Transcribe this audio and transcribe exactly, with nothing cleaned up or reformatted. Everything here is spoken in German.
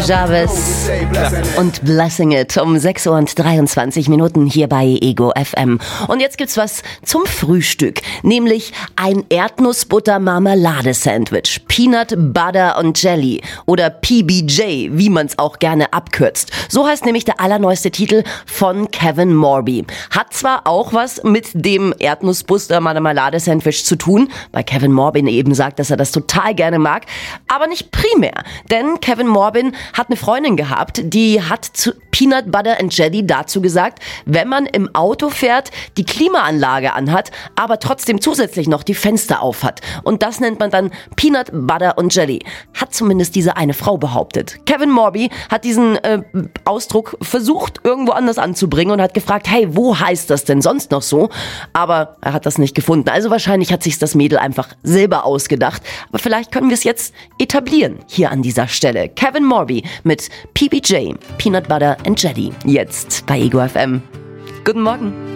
Jarvis und Blessing It um sechs Uhr und dreiundzwanzig Minuten hier bei Ego F M. Und jetzt gibt's was zum Frühstück, nämlich ein Erdnussbutter-Marmelade-Sandwich, Peanut Butter und Jelly oder P B J, wie man's auch gerne abkürzt. So heißt nämlich der allerneueste Titel von Kevin Morby. Hat zwar auch was mit dem Erdnussbutter-Marmelade-Sandwich zu tun, weil Kevin Morby eben sagt, dass er das total gerne mag, aber nicht primär, denn Kevin Morby hat eine Freundin gehabt, die hat zu Peanut Butter and Jelly dazu gesagt, wenn man im Auto fährt, die Klimaanlage anhat, aber trotzdem zusätzlich noch die Fenster auf hat. Und das nennt man dann Peanut Butter und Jelly. Hat zumindest diese eine Frau behauptet. Kevin Morby hat diesen äh, Ausdruck versucht, irgendwo anders anzubringen und hat gefragt, hey, wo heißt das denn sonst noch so? Aber er hat das nicht gefunden. Also wahrscheinlich hat sich das Mädel einfach selber ausgedacht. Aber vielleicht können wir es jetzt etablieren hier an dieser Stelle. Kevin Morby mit P B J, Peanut Butter and Jelly. Jetzt bei Ego F M. Guten Morgen.